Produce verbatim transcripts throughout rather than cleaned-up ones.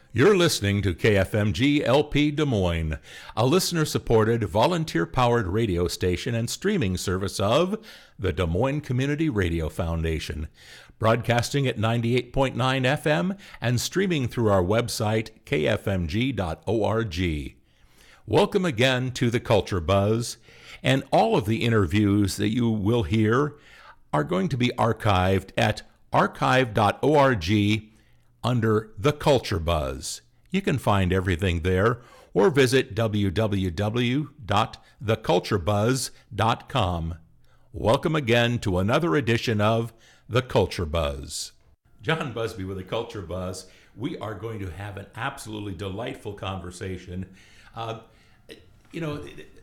You're listening to K F M G L P Des Moines, a listener-supported, volunteer-powered radio station and streaming service of the Des Moines Community Radio Foundation, broadcasting at ninety-eight point nine F M and streaming through our website, k f m g dot org. Welcome again to The Culture Buzz, and all of the interviews that you will hear are going to be archived at archive dot org under The Culture Buzz. You can find everything there or visit w w w dot the culture buzz dot com. Welcome again to another edition of The Culture Buzz. John Busby with The Culture Buzz. We are going to have an absolutely delightful conversation. Uh, you know,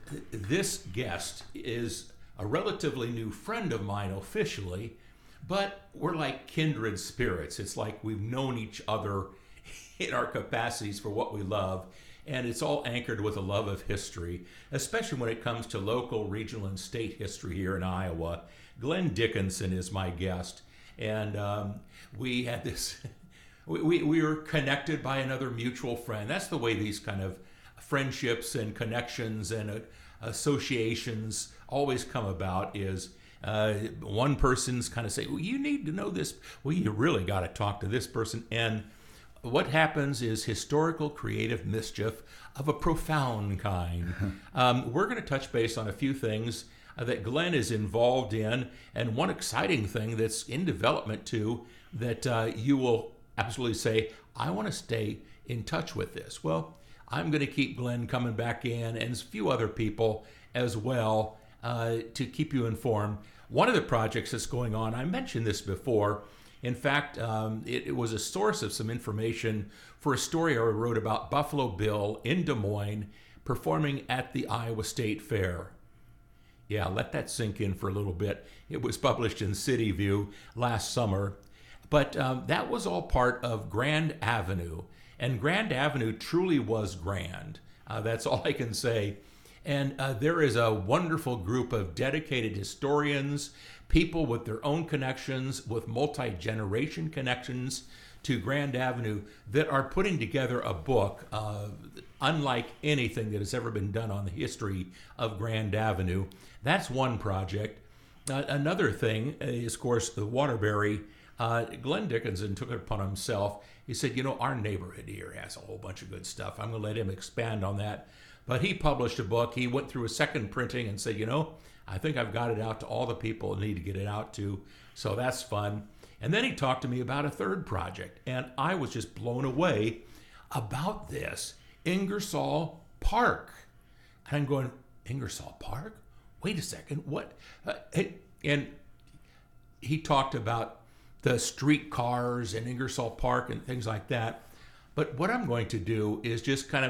this guest is a relatively new friend of mine officially, but we're like kindred spirits. It's like we've known each other in our capacities for what we love, and it's all anchored with a love of history, especially when it comes to local, regional, and state history here in Iowa. Glenn Dickinson is my guest, and um, we had this, we, we, we were connected by another mutual friend. That's the way these kind of friendships and connections and uh, associations always come about, is Uh, one person's kind of say, well, you need to know this. Well, you really got to talk to this person. And what happens is historical creative mischief of a profound kind. um, we're going to touch base on a few things uh, that Glenn is involved in, and one exciting thing that's in development too, that uh, you will absolutely say, I want to stay in touch with this. Well, I'm going to keep Glenn coming back in, and a few other people as well, uh, to keep you informed. One of the projects that's going on, I mentioned this before. In fact, um, it, it was a source of some information for a story I wrote about Buffalo Bill in Des Moines performing at the Iowa State Fair. Yeah, let that sink in for a little bit. It was published in City View last summer. But um, that was all part of Grand Avenue. And Grand Avenue truly was grand. Uh, that's all I can say. And uh, there is a wonderful group of dedicated historians, people with their own connections, with multi-generation connections to Grand Avenue, that are putting together a book uh, unlike anything that has ever been done on the history of Grand Avenue. That's one project. Uh, another thing is, of course, the Waterbury. Uh, Glenn Dickinson took it upon himself. He said, you know, our neighborhood here has a whole bunch of good stuff. I'm going to let him expand on that. But he published a book. He went through a second printing and said, you know, I think I've got it out to all the people that need to get it out to. So that's fun. And then he talked to me about a third project. And I was just blown away about this. Ingersoll Park. And I'm going, Ingersoll Park? Wait a second. What? Uh, and he talked about the streetcars and Ingersoll Park and things like that. But what I'm going to do is just kind of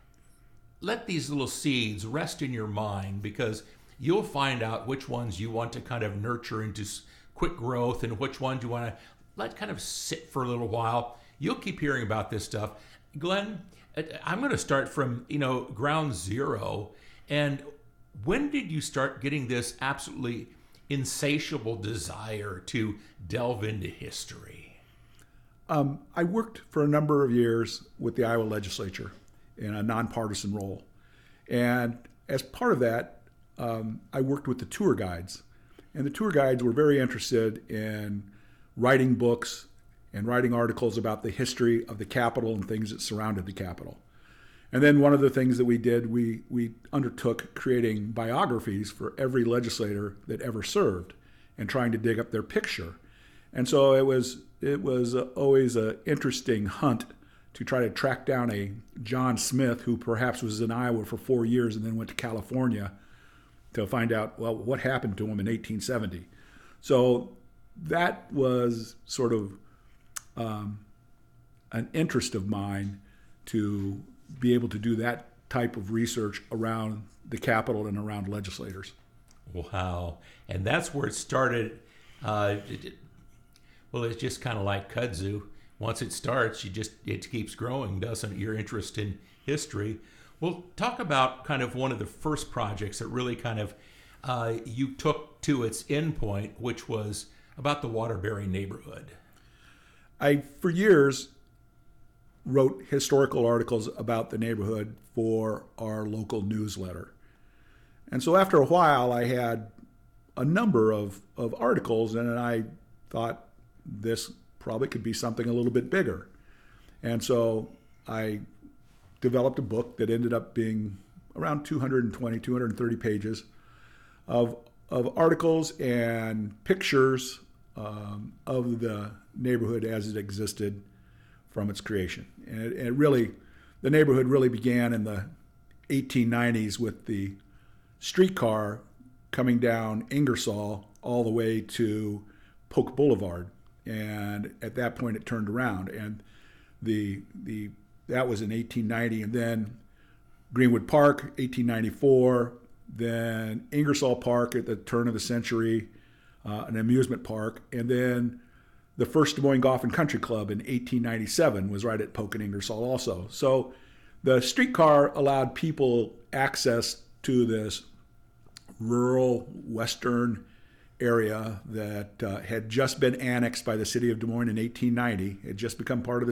let these little seeds rest in your mind, because you'll find out which ones you want to kind of nurture into quick growth and which ones you want to let kind of sit for a little while. You'll keep hearing about this stuff. Glenn, I'm going to start from, you know, ground zero. And when did you start getting this absolutely insatiable desire to delve into history? Um, I worked for a number of years with the Iowa legislature in a nonpartisan role. And as part of that, um, I worked with the tour guides. And the tour guides were very interested in writing books and writing articles about the history of the Capitol and things that surrounded the Capitol. And then one of the things that we did, we, we undertook creating biographies for every legislator that ever served and trying to dig up their picture. And so it was, it was always an interesting hunt to try to track down a John Smith, who perhaps was in Iowa for four years and then went to California, to find out, well, what happened to him in eighteen seventy. So that was sort of um, an interest of mine, to be able to do that type of research around the Capitol and around legislators. Wow. And that's where it started. Uh, it, well, it's just kind of like kudzu. Once it starts, you just it keeps growing, doesn't it? Your interest in history. Well, talk about kind of one of the first projects that really kind of uh, you took to its end point, which was about the Waterbury neighborhood. I, for years, wrote historical articles about the neighborhood for our local newsletter. And so after a while, I had a number of, of articles, and I thought this probably could be something a little bit bigger. And so I developed a book that ended up being around two hundred twenty, two hundred thirty pages of, of articles and pictures um, of the neighborhood as it existed from its creation. And it, and it really, the neighborhood really began in the eighteen nineties with the streetcar coming down Ingersoll all the way to Polk Boulevard. And at that point it turned around. And the the that was in eighteen ninety. And then Greenwood Park, eighteen ninety-four. Then Ingersoll Park at the turn of the century, uh, an amusement park. And then the first Des Moines Golf and Country Club in eighteen ninety-seven was right at Polk and Ingersoll also. So the streetcar allowed people access to this rural western area that uh, had just been annexed by the city of Des Moines in eighteen ninety. It had just become part of the